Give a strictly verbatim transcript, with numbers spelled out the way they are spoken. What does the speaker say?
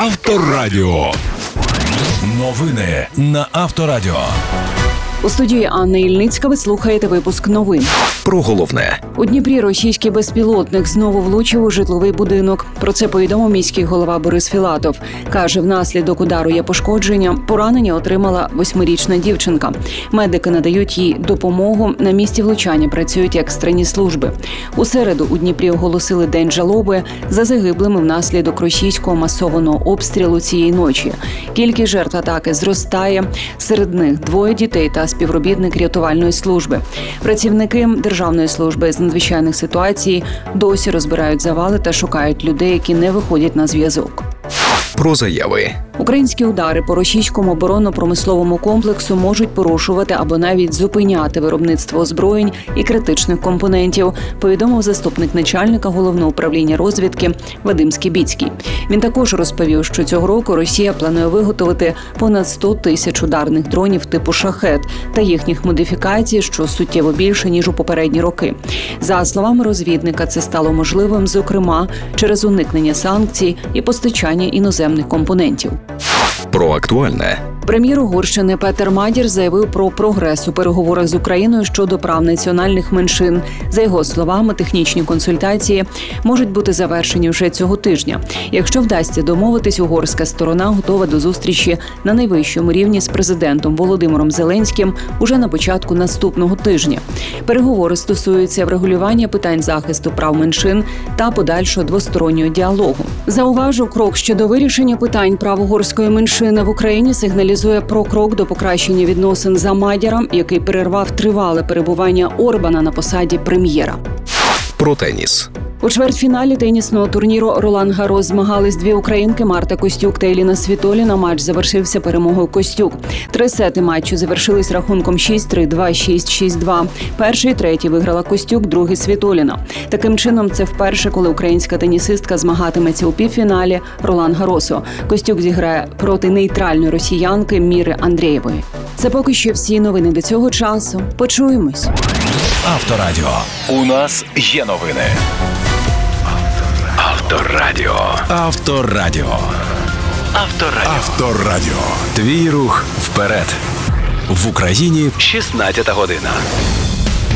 Авторадіо. Новини на Авторадіо. У студії Анна Ільницька ви слухаєте випуск новин. Про головне. У Дніпрі російський безпілотник знову влучив у житловий будинок. Про це повідомив міський голова Борис Філатов. Каже, внаслідок удару є пошкодження. Поранення отримала восьмирічна дівчинка. Медики надають їй допомогу. На місці влучання працюють екстрені служби. У середу у Дніпрі оголосили День жалоби за загиблими внаслідок російського масованого обстрілу цієї ночі. Кількість жертв атаки зростає. Серед них двоє дітей та співробітник рятувальної служби. Працівники Державної служби з надзвичайних ситуацій досі розбирають завали та шукають людей, які не виходять на зв'язок. Про заяви. Українські удари по російському оборонно-промисловому комплексу можуть порушувати або навіть зупиняти виробництво озброєнь і критичних компонентів, повідомив заступник начальника Головного управління розвідки Вадим Скібіцький. Він також розповів, що цього року Росія планує виготовити понад сто тисяч ударних дронів типу «Шахед» та їхніх модифікацій, що суттєво більше, ніж у попередні роки. За словами розвідника, це стало можливим, зокрема, через уникнення санкцій і постачання іноземних компонентів. Про актуальне. Прем'єр Угорщини Петер Мадір заявив про прогрес у переговорах з Україною щодо прав національних меншин. За його словами, технічні консультації можуть бути завершені вже цього тижня. Якщо вдасться домовитись, угорська сторона готова до зустрічі на найвищому рівні з президентом Володимиром Зеленським уже на початку наступного тижня. Переговори стосуються врегулювання питань захисту прав меншин та подальшого двостороннього діалогу. Зауважу, крок щодо вирішення питань прав угорської меншини в Україні сигналізує про крок до покращення відносин за Мадяром, який перервав тривале перебування Орбана на посаді прем'єра. Про теніс. У чвертьфіналі тенісного турніру «Ролан Гарос» змагались дві українки Марта Костюк та Еліна Світоліна. Матч завершився перемогою Костюк. Три сети матчу завершились рахунком шість три, два шість, шість два. Перший і третій виграла Костюк, другий – Світоліна. Таким чином, це вперше, коли українська тенісистка змагатиметься у півфіналі «Ролан Гаросу». Костюк зіграє проти нейтральної росіянки Міри Андрієвої. Це поки що всі новини до цього часу. Почуємось. Авторадіо. У нас є новини. Авторадіо. Авторадіо. Авторадіо. Авторадіо. Твій рух вперед. В Україні шістнадцята година.